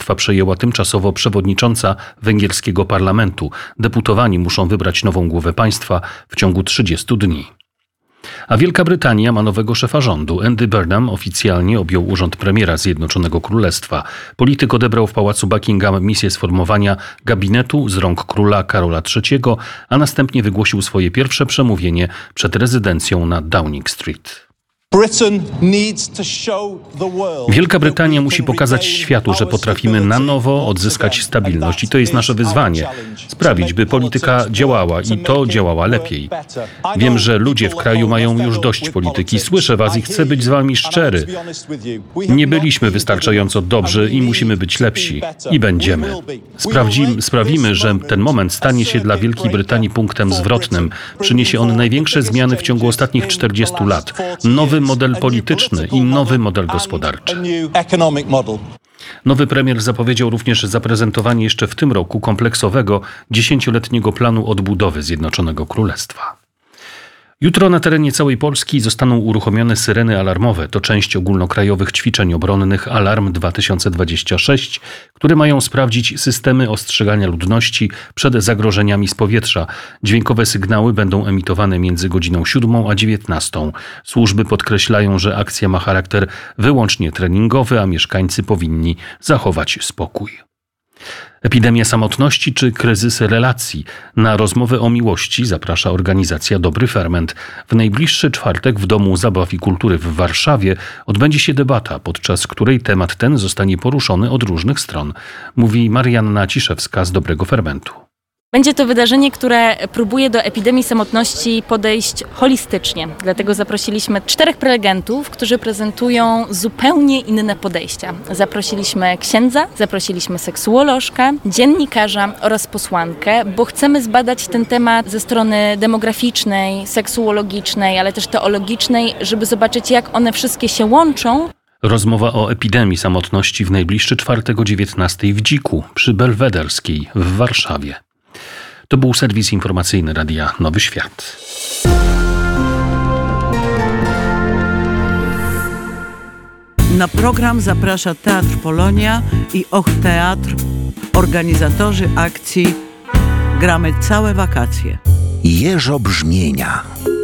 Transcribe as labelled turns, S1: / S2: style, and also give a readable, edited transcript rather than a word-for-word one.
S1: Królestwa przejęła tymczasowo przewodnicząca węgierskiego parlamentu. Deputowani muszą wybrać nową głowę państwa w ciągu 30 dni. A Wielka Brytania ma nowego szefa rządu. Andy Burnham oficjalnie objął urząd premiera Zjednoczonego Królestwa. Polityk odebrał w pałacu Buckingham misję sformowania gabinetu z rąk króla Karola III, a następnie wygłosił swoje pierwsze przemówienie przed rezydencją na Downing Street. Wielka Brytania musi pokazać światu, że potrafimy na nowo odzyskać stabilność i to jest nasze wyzwanie. Sprawić, by polityka działała i to działała lepiej. Wiem, że ludzie w kraju mają już dość polityki. Słyszę was i chcę być z wami szczery. Nie byliśmy wystarczająco dobrzy i musimy być lepsi. I będziemy. Sprawimy, że ten moment stanie się dla Wielkiej Brytanii punktem zwrotnym. Przyniesie on największe zmiany w ciągu ostatnich 40 lat. Nowy model polityczny i nowy model gospodarczy. Nowy premier zapowiedział również zaprezentowanie jeszcze w tym roku kompleksowego 10-letniego planu odbudowy Zjednoczonego Królestwa. Jutro na terenie całej Polski zostaną uruchomione syreny alarmowe. To część ogólnokrajowych ćwiczeń obronnych Alarm 2026, które mają sprawdzić systemy ostrzegania ludności przed zagrożeniami z powietrza. Dźwiękowe sygnały będą emitowane między godziną 7 a 19. Służby podkreślają, że akcja ma charakter wyłącznie treningowy, a mieszkańcy powinni zachować spokój. Epidemia samotności czy kryzys relacji? Na rozmowę o miłości zaprasza organizacja Dobry Ferment. W najbliższy czwartek w Domu Zabaw i Kultury w Warszawie odbędzie się debata, podczas której temat ten zostanie poruszony od różnych stron, mówi Marianna Ciszewska z Dobrego Fermentu.
S2: Będzie to wydarzenie, które próbuje do epidemii samotności podejść holistycznie. Dlatego zaprosiliśmy 4 prelegentów, którzy prezentują zupełnie inne podejścia. Zaprosiliśmy księdza, zaprosiliśmy seksuolożkę, dziennikarza oraz posłankę, bo chcemy zbadać ten temat ze strony demograficznej, seksuologicznej, ale też teologicznej, żeby zobaczyć, jak one wszystkie się łączą.
S1: Rozmowa o epidemii samotności w najbliższy czwartek o 19:00 w Dziku przy Belwederskiej w Warszawie. To był serwis informacyjny Radia Nowy Świat.
S3: Na program zaprasza Teatr Polonia i Och Teatr, organizatorzy akcji Gramy całe wakacje.
S4: Jeżobrzmienia.